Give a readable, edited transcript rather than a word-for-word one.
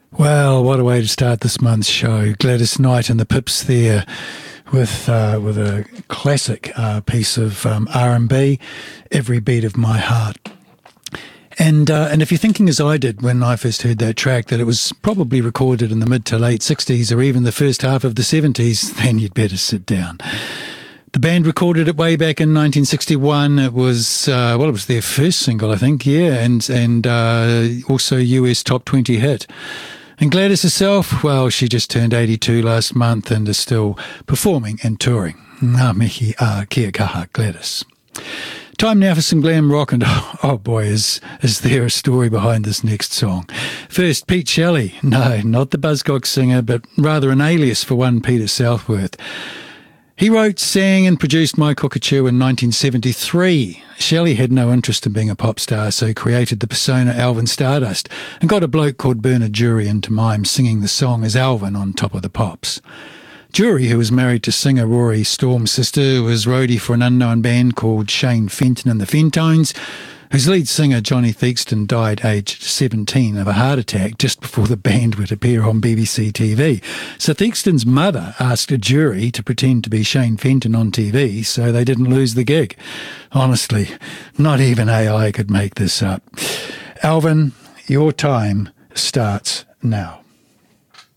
Well, what a way to start this month's show. Gladys Knight and the Pips there with a classic piece of R&B, Every Beat of My Heart. And if you're thinking as I did when I first heard that track, that it was probably recorded in the mid to late 60s or even the first half of the 70s, then you'd better sit down. The band recorded it way back in 1961. It was, it was their first single, I think, and also US top 20 hit. And Gladys herself, well, she just turned 82 last month and is still performing and touring. Ngā mihi kia kaha, Gladys. Time now for some glam rock, and oh boy, is there a story behind this next song. First, Pete Shelley. No, not the Buzzcocks singer, but rather an alias for one Peter Southworth. He wrote, sang and produced My Cockatoo in 1973. Shelley had no interest in being a pop star, so created the persona Alvin Stardust and got a bloke called Bernard Jury into mime singing the song as Alvin on Top of the Pops. Jury, who was married to singer Rory Storm's sister, was roadie for an unknown band called Shane Fenton and the Fentones, whose lead singer Johnny Theakston died aged 17 of a heart attack just before the band would appear on BBC TV. So Theakston's mother asked a Jury to pretend to be Shane Fenton on TV so they didn't lose the gig. Honestly, not even AI could make this up. Alvin, your time starts now.